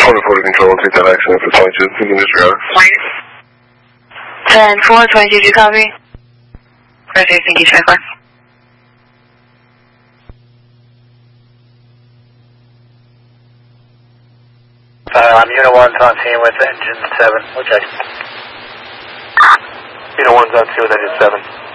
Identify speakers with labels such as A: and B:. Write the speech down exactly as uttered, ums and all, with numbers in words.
A: Florida Florida Control, take that accident for twenty-two. You can disregard it.
B: ten four, twenty-two, do you copy? Press A, thank you, check one.
C: Uh, I'm Unit one's on scene with engine seven. We'll check.
A: Unit one's on scene with engine seven.